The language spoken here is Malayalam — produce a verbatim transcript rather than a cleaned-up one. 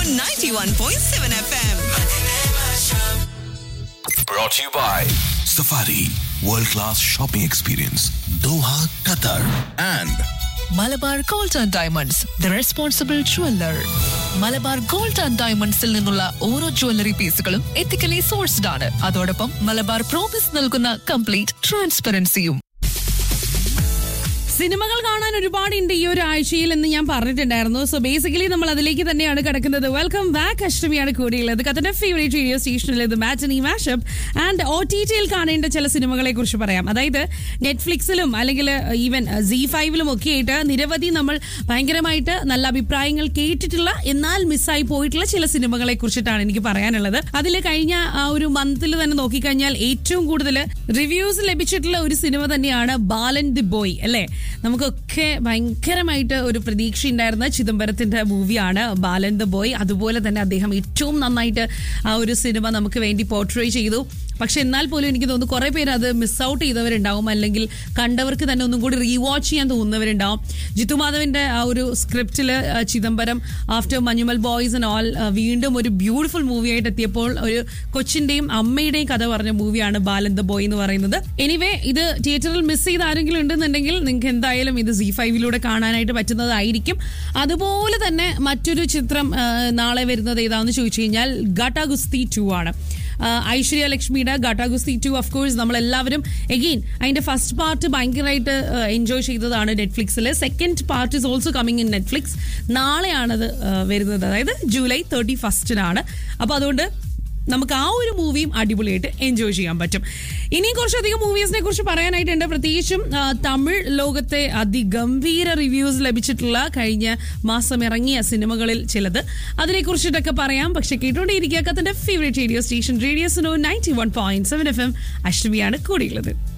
ninety-one point seven F M. Brought to you by Safari World Class Shopping Experience, Doha, Qatar, and Malabar gold and diamonds the responsible jeweller. Malabar gold and ഡയമണ്ട്സിൽ നിന്നുള്ള ഓരോ ജ്വല്ലറി പീസുകളും എത്തിക്കലി സോഴ്സ്ഡ് ആണ്. അതോടൊപ്പം മലബാർ പ്രോമിസ് നൽകുന്ന കംപ്ലീറ്റ് ട്രാൻസ്പെറൻസിയും. സിനിമകൾ കാണാൻ ഒരുപാടുണ്ട് ഈ ഒരു ആഴ്ചയിൽ എന്ന് ഞാൻ പറഞ്ഞിട്ടുണ്ടായിരുന്നു. സോ ബേസിക്കലി നമ്മൾ അതിലേക്ക് തന്നെയാണ് കിടക്കുന്നത്. Welcome back. അഷ്ടമിയാണ് കൂടിയുള്ളത്. കഥന്റെ ഫേവറേറ്റ് റേഡിയോ സ്റ്റേഷനിൽ ഇത് matinee mashup and O T ടിയിൽ കാണേണ്ട ചില സിനിമകളെ കുറിച്ച് പറയാം. അതായത് നെറ്റ്ഫ്ലിക്സിലും അല്ലെങ്കിൽ ഈവൻ സി ഫൈവിലും ഒക്കെ ആയിട്ട് നിരവധി നമ്മൾ ഭയങ്കരമായിട്ട് നല്ല അഭിപ്രായങ്ങൾ കേട്ടിട്ടുള്ള എന്നാൽ മിസ്സായി പോയിട്ടുള്ള ചില സിനിമകളെ കുറിച്ചിട്ടാണ് എനിക്ക് പറയാനുള്ളത്. അതിൽ കഴിഞ്ഞ ആ ഒരു മന്തിൽ തന്നെ നോക്കിക്കഴിഞ്ഞാൽ ഏറ്റവും കൂടുതൽ റിവ്യൂസ് ലഭിച്ചിട്ടുള്ള ഒരു സിനിമ തന്നെയാണ് ബാലൻ ദി ബോയ് അല്ലേ. നമുക്കൊക്കെ ഭയങ്കരമായിട്ട് ഒരു പ്രതീക്ഷ ഉണ്ടായിരുന്ന ചിദംബരത്തിന്റെ മൂവിയാണ് ബാലൻ ദ ബോയ്. അതുപോലെ തന്നെ അദ്ദേഹം ഏറ്റവും നന്നായിട്ട് ആ ഒരു സിനിമ നമുക്ക് വേണ്ടി പോർട്രേ ചെയ്തു. പക്ഷെ എന്നാൽ പോലും എനിക്ക് തോന്നുന്നു കുറെ പേര് അത് മിസ് ഔട്ട് ചെയ്തവരുണ്ടാവും, അല്ലെങ്കിൽ കണ്ടവർക്ക് തന്നെ ഒന്നും കൂടി റീവാച്ച് ചെയ്യാൻ തോന്നുന്നവരുണ്ടാവും. ജിത്തു മാധവന്റെ ആ ഒരു സ്ക്രിപ്റ്റില് Chidambaram after Manjummel boys and all വീണ്ടും ഒരു ബ്യൂട്ടിഫുൾ മൂവി ആയിട്ട് എത്തിയപ്പോൾ ഒരു കൊച്ചിന്റെയും അമ്മയുടെയും കഥ പറഞ്ഞ മൂവിയാണ് ബാലൻ ദ ബോയ് എന്ന് പറയുന്നത്. എനിവേ ഇത് തിയേറ്ററിൽ മിസ് ചെയ്ത് ആരെങ്കിലും ഉണ്ടെന്നുണ്ടെങ്കിൽ നിങ്ങൾക്ക് എന്തായാലും ഇത് സി ഫൈവിലൂടെ കാണാനായിട്ട് പറ്റുന്നതായിരിക്കും. അതുപോലെ തന്നെ മറ്റൊരു ചിത്രം നാളെ വരുന്നത് ഏതാണെന്ന് ചോദിച്ചു കഴിഞ്ഞാൽ ഗാട്ടാ ഗുസ്തി ടു ആണ്. ഐശ്വര്യ ലക്ഷ്മിയുടെ ഗാട്ടാ ഗുസ്തി ടു ഓഫ് കോഴ്സ് നമ്മളെല്ലാവരും എഗെയിൻ അതിന്റെ ഫസ്റ്റ് പാർട്ട് ഭയങ്കരമായിട്ട് എൻജോയ് ചെയ്തതാണ് നെറ്റ്ഫ്ലിക്സിൽ. Second part is also coming in Netflix. നാളെയാണത് വരുന്നത്, അതായത് ജൂലൈ തേർട്ടി ഫസ്റ്റിനാണ്. അപ്പോൾ അതുകൊണ്ട് നമുക്ക് ആ ഒരു മൂവിയും അടിപൊളിയായിട്ട് എൻജോയ് ചെയ്യാൻ പറ്റും. ഇനിയും കുറച്ചധികം മൂവീസിനെ കുറിച്ച് പറയാനായിട്ടുണ്ട്. പ്രത്യേകിച്ചും തമിഴ് ലോകത്തെ അതിഗംഭീര റിവ്യൂസ് ലഭിച്ചിട്ടുള്ള കഴിഞ്ഞ മാസം ഇറങ്ങിയ സിനിമകളിൽ ചിലത്, അതിനെ കുറിച്ചിട്ടൊക്കെ പറയാം. പക്ഷെ കേട്ടോണ്ടേയിരിക്കുക കത്തന്റെ favourite radio station radio Suno ninety one point seven F M. അഷ്ടമിയാണ് കൂടിയുള്ളത്.